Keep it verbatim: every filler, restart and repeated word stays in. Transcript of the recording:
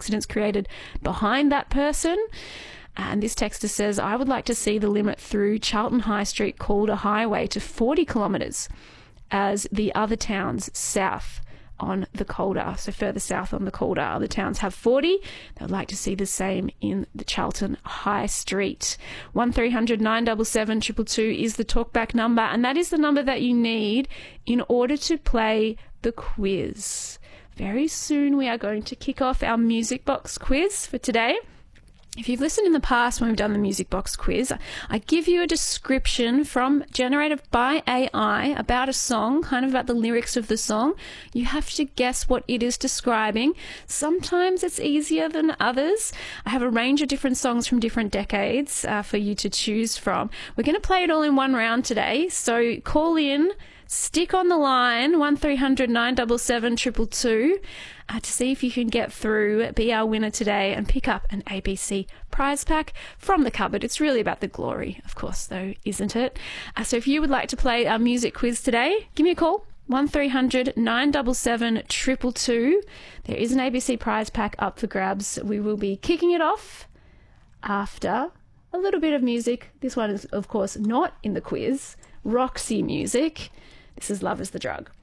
accidents created behind that person. And this texter says, I would like to see the limit through Charlton High Street Calder Highway to forty kilometres as the other towns south on the Calder, so further south on the Calder. Other towns have forty. They would like to see the same in the Charlton High Street. one three hundred nine seven seven two two two is the talkback number, and that is the number that you need in order to play the quiz. Very soon we are going to kick off our Music Box quiz for today. If you've listened in the past when we've done the Music Box quiz, I give you a description from generated by A I about a song, kind of about the lyrics of the song. You have to guess what it is describing. Sometimes it's easier than others. I have a range of different songs from different decades uh, for you to choose from. We're going to play it all in one round today, so call in. Stick on the line, one three hundred nine seven seven two two two, uh, to see if you can get through, be our winner today, and pick up an A B C prize pack from the cupboard. It's really about the glory, of course, though, isn't it? Uh, so if you would like to play our music quiz today, give me a call, one three hundred nine seven seven two two two. There is an A B C prize pack up for grabs. We will be kicking it off after a little bit of music. This one is, of course, not in the quiz. Roxy music. This is Love is the Drug.